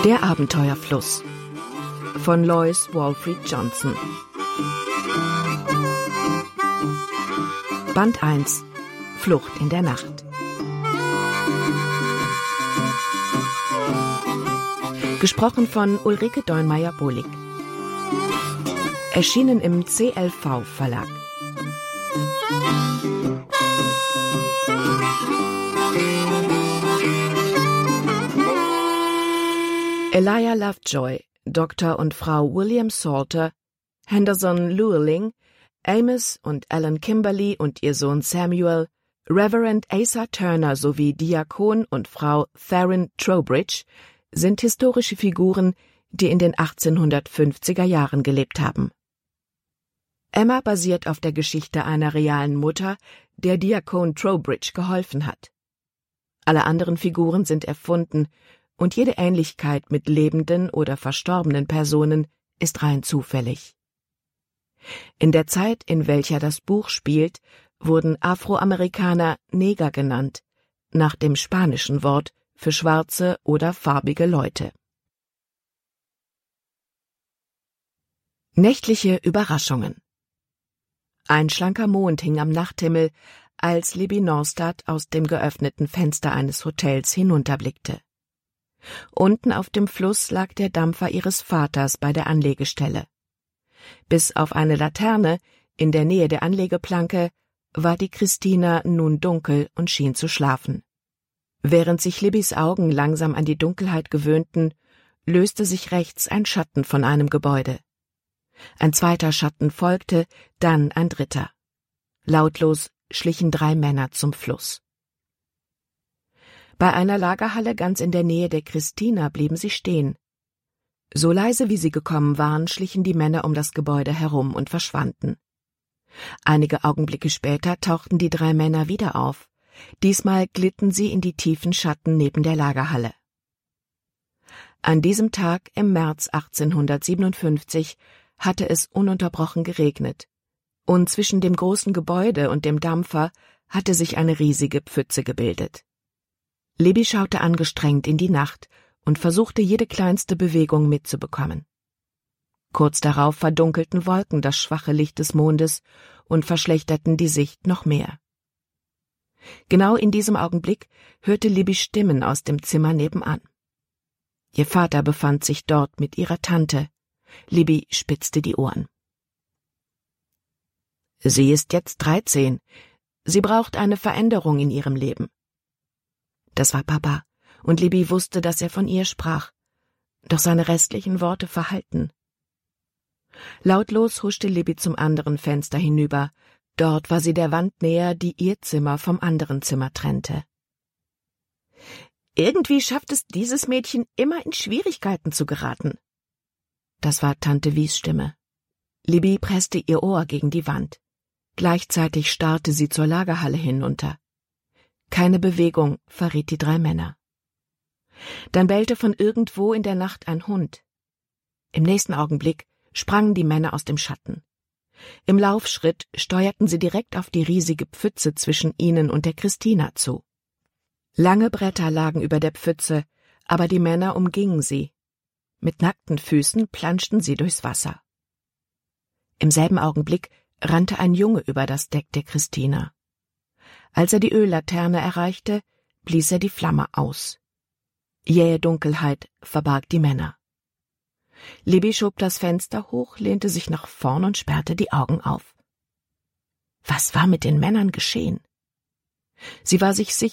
Der Abenteuerfluss von Lois Walfried Johnson. Band 1 – Flucht in der Nacht. Gesprochen von Ulrike Deunmeier-Bohlig. Erschienen im CLV Verlag. Elijah Lovejoy, Dr. und Frau William Salter, Henderson Llewellyn, Amos und Alan Kimberly und ihr Sohn Samuel, Reverend Asa Turner sowie Diakon und Frau Theron Trowbridge sind historische Figuren, die in den 1850er Jahren gelebt haben. Emma basiert auf der Geschichte einer realen Mutter, der Diakon Trowbridge geholfen hat. Alle anderen Figuren sind erfunden, und jede Ähnlichkeit mit lebenden oder verstorbenen Personen ist rein zufällig. In der Zeit, in welcher das Buch spielt, wurden Afroamerikaner Neger genannt, nach dem spanischen Wort für schwarze oder farbige Leute. Nächtliche Überraschungen. Ein schlanker Mond hing am Nachthimmel, als Libby Norstad aus dem geöffneten Fenster eines Hotels hinunterblickte. Unten auf dem Fluss lag der Dampfer ihres Vaters bei der Anlegestelle. Bis auf eine Laterne in der Nähe der Anlegeplanke war die Christina nun dunkel und schien zu schlafen. Während sich Libbys Augen langsam an die Dunkelheit gewöhnten, löste sich rechts ein Schatten von einem Gebäude. Ein zweiter Schatten folgte, dann ein dritter. Lautlos schlichen 3 Männer zum Fluss. Bei einer Lagerhalle ganz in der Nähe der Christina blieben sie stehen. So leise wie sie gekommen waren, schlichen die Männer um das Gebäude herum und verschwanden. Einige Augenblicke später tauchten die 3 Männer wieder auf. Diesmal glitten sie in die tiefen Schatten neben der Lagerhalle. An diesem Tag im März 1857 hatte es ununterbrochen geregnet, und zwischen dem großen Gebäude und dem Dampfer hatte sich eine riesige Pfütze gebildet. Libby schaute angestrengt in die Nacht und versuchte, jede kleinste Bewegung mitzubekommen. Kurz darauf verdunkelten Wolken das schwache Licht des Mondes und verschlechterten die Sicht noch mehr. Genau in diesem Augenblick hörte Libby Stimmen aus dem Zimmer nebenan. Ihr Vater befand sich dort mit ihrer Tante. Libby spitzte die Ohren. Sie ist jetzt 13. Sie braucht eine Veränderung in ihrem Leben. Das war Papa, und Libby wusste, dass er von ihr sprach, doch seine restlichen Worte verhallten. Lautlos huschte Libby zum anderen Fenster hinüber. Dort war sie der Wand näher, die ihr Zimmer vom anderen Zimmer trennte. Irgendwie schafft es dieses Mädchen immer in Schwierigkeiten zu geraten. Das war Tante Wies Stimme. Libby presste ihr Ohr gegen die Wand. Gleichzeitig starrte sie zur Lagerhalle hinunter. Keine Bewegung verriet die 3 Männer. Dann bellte von irgendwo in der Nacht ein Hund. Im nächsten Augenblick sprangen die Männer aus dem Schatten. Im Laufschritt steuerten sie direkt auf die riesige Pfütze zwischen ihnen und der Christina zu. Lange Bretter lagen über der Pfütze, aber die Männer umgingen sie. Mit nackten Füßen planschten sie durchs Wasser. Im selben Augenblick rannte ein Junge über das Deck der Christina. Als er die Öllaterne erreichte, blies er die Flamme aus. Jähe Dunkelheit verbarg die Männer. Libby schob das Fenster hoch, lehnte sich nach vorn und sperrte die Augen auf. Was war mit den Männern geschehen? Sie war sich sicher,